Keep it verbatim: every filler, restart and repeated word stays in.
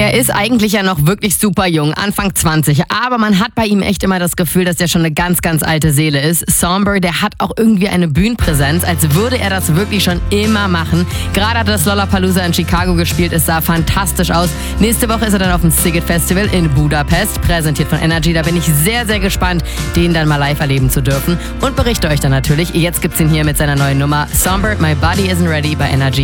Er ist eigentlich ja noch wirklich super jung, Anfang zwanzig, aber man hat bei ihm echt immer das Gefühl, dass er schon eine ganz, ganz alte Seele ist. Somber, der hat auch irgendwie eine Bühnenpräsenz, als würde er das wirklich schon immer machen. Gerade hat er das Lollapalooza in Chicago gespielt, es sah fantastisch aus. Nächste Woche ist er dann auf dem Sziget Festival in Budapest, präsentiert von Energy. Da bin ich sehr, sehr gespannt, den dann mal live erleben zu dürfen und berichte euch dann natürlich. Jetzt gibt's ihn hier mit seiner neuen Nummer Somber, My Body Isn't Ready bei Energy.